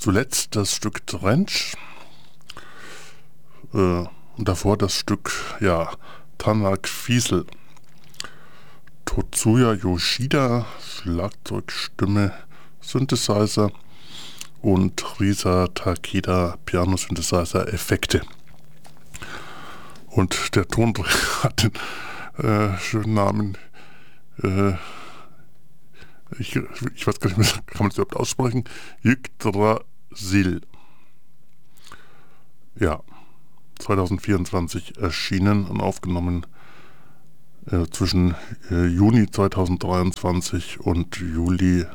zuletzt das Stück Trench und davor das Stück Tanak Fiesel. Tetsuya Yoshida, Schlagzeugstimme, Synthesizer und Risa Takeda, Piano-Synthesizer, Effekte. Und der Tonträger hat den schönen Namen, ich weiß gar nicht mehr, kann man das überhaupt aussprechen? Yggdrasil. Ja, 2024 erschienen und aufgenommen zwischen Juni 2023 und Juni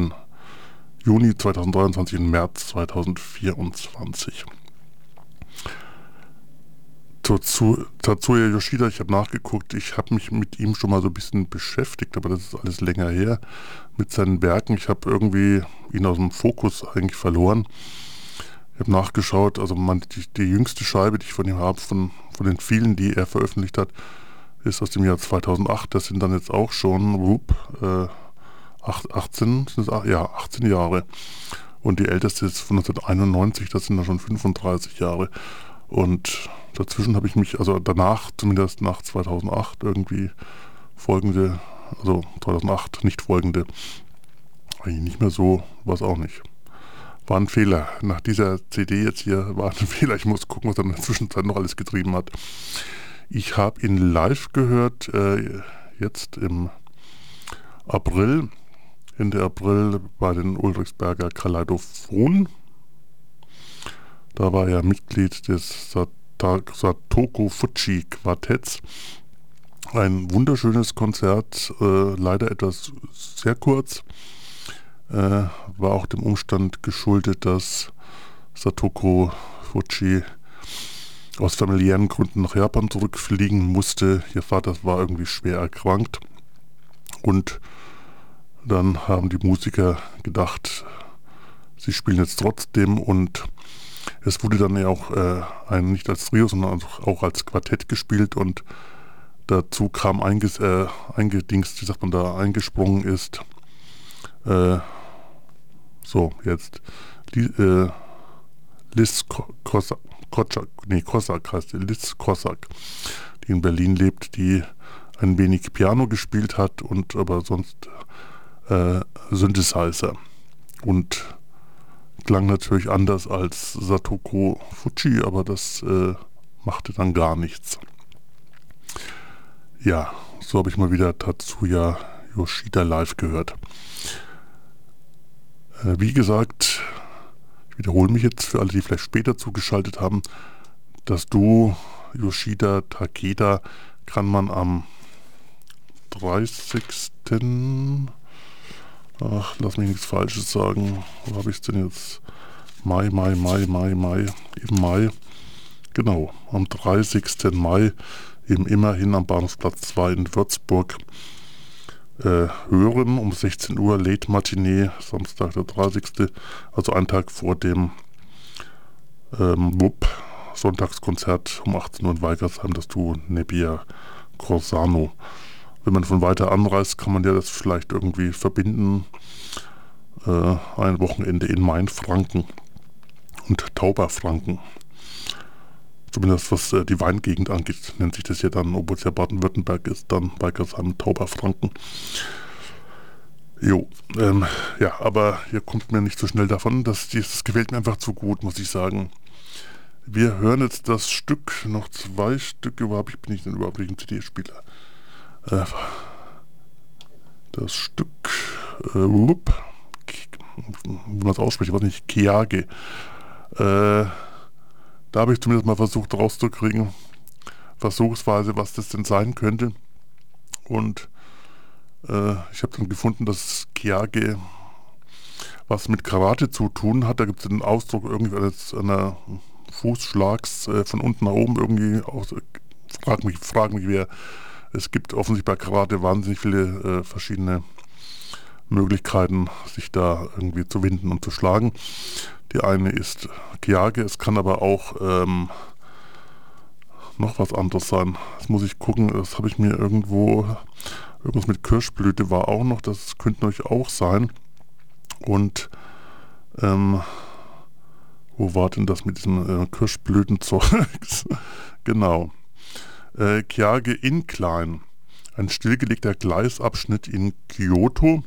2023 und März 2024. Tetsuya Yoshida, ich habe nachgeguckt, ich habe mich mit ihm schon mal so ein bisschen beschäftigt, aber das ist alles länger her, mit seinen Werken. Ich habe irgendwie ihn aus dem Fokus eigentlich verloren. Ich habe nachgeschaut, also die jüngste Scheibe, die ich von ihm habe, von den vielen, die er veröffentlicht hat, ist aus dem Jahr 2008. Das sind dann jetzt auch schon 18 Jahre. Und die älteste ist von 1991, das sind dann schon 35 Jahre. Und dazwischen habe ich mich, also danach, zumindest nach 2008, irgendwie folgende, also 2008 nicht folgende, eigentlich nicht mehr so, war es auch nicht. War ein Fehler. Nach dieser CD jetzt hier war ein Fehler. Ich muss gucken, was er in der Zwischenzeit noch alles getrieben hat. Ich habe ihn live gehört, jetzt im April, Ende April bei den Ulrichsberger Kaleidophon. Da war er Mitglied des Satoko Fuji Quartetts. Ein wunderschönes Konzert, leider etwas sehr kurz. War auch dem Umstand geschuldet, dass Satoko Fuji aus familiären Gründen nach Japan zurückfliegen musste. Ihr Vater war irgendwie schwer erkrankt. Und dann haben die Musiker gedacht, sie spielen jetzt trotzdem, und es wurde dann ja auch nicht als Trio, sondern auch als Quartett gespielt, und dazu kam eingedingst, wie sagt man da, eingesprungen ist, Liz Kossak heißt die, Liz Kossak, die in Berlin lebt, die ein wenig Piano gespielt hat und aber sonst Synthesizer, und klang natürlich anders als Satoko Fuji, aber das machte dann gar nichts. Ja, so habe ich mal wieder Tetsuya Yoshida live gehört. Wie gesagt, ich wiederhole mich jetzt für alle, die vielleicht später zugeschaltet haben, das Duo Yoshida Takeda kann man am 30. Lass mich nichts Falsches sagen. Wo habe ich es denn jetzt? Mai. Im Mai. Genau, am 30. Mai eben immerhin am Bahnhofsplatz 2 in Würzburg hören, um 16 Uhr, Late Matinee, Samstag der 30. Also einen Tag vor dem Sonntagskonzert um 18 Uhr in Weigersheim, das Duo Nebbia Corsano. Wenn man von weiter anreist, kann man ja das vielleicht irgendwie verbinden. Ein Wochenende in Mainfranken und Tauberfranken. Zumindest was die Weingegend angeht, nennt sich das ja dann, obwohl es ja Baden-Württemberg ist, dann Weigersheim, Tauberfranken. Jo, aber hier kommt mir nicht so schnell davon, das gefällt mir einfach zu gut, muss ich sagen. Wir hören jetzt das Stück, noch 2 Stücke, wo bin ich denn überhaupt nicht ein CD-Spieler? Das Stück, wie man es ausspricht, ich weiß nicht, Keage. Da habe ich zumindest mal versucht rauszukriegen, versuchsweise, was das denn sein könnte. Und ich habe dann gefunden, dass Keage was mit Karate zu tun hat. Da gibt es den Ausdruck irgendwie eines einer Fußschlags von unten nach oben irgendwie. Frag mich wer. Es gibt offensichtlich bei Karate wahnsinnig viele verschiedene Möglichkeiten, sich da irgendwie zu winden und zu schlagen. Die eine ist Keage, es kann aber auch noch was anderes sein. Das muss ich gucken, das habe ich mir irgendwas mit Kirschblüte war auch noch, das könnte euch auch sein. Und Wo war denn das mit diesem Kirschblütenzeugs? Genau. Chiage Incline, ein stillgelegter Gleisabschnitt in Kyoto.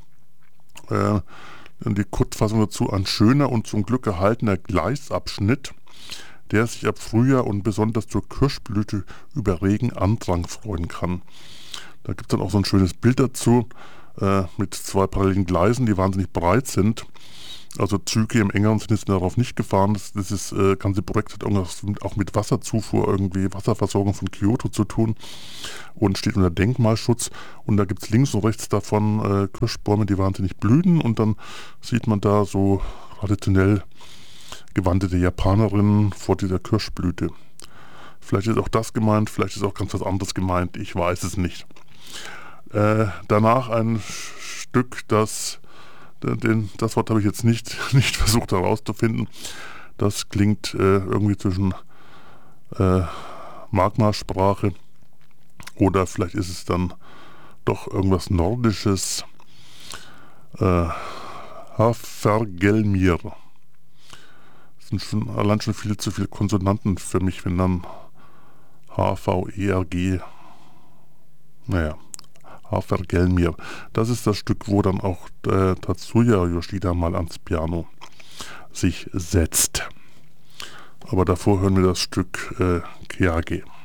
Die Kurzfassung dazu: ein schöner und zum Glück erhaltener Gleisabschnitt, der sich ab Frühjahr und besonders zur Kirschblüte über regen Andrang freuen kann. Da gibt es dann auch so ein schönes Bild dazu mit zwei parallelen Gleisen, die wahnsinnig breit sind. Also Züge im engeren Sinne sind darauf nicht gefahren. Das ganze Projekt hat irgendwas auch mit Wasserzufuhr, irgendwie Wasserversorgung von Kyoto zu tun und steht unter Denkmalschutz. Und da gibt es links und rechts davon Kirschbäume, die wahnsinnig blühen, und dann sieht man da so traditionell gewandete Japanerinnen vor dieser Kirschblüte. Vielleicht ist auch das gemeint, vielleicht ist auch ganz was anderes gemeint, ich weiß es nicht. Danach ein Stück, das Wort habe ich jetzt nicht versucht herauszufinden. Das klingt irgendwie zwischen Magma-Sprache oder vielleicht ist es dann doch irgendwas Nordisches. Hafergelmir. Das sind allein schon viel zu viele Konsonanten für mich, wenn dann HVERG. Naja, Hafergelmir. Das ist das Stück, wo dann auch Tatsuya Yoshida mal ans Piano sich setzt. Aber davor hören wir das Stück Chiage.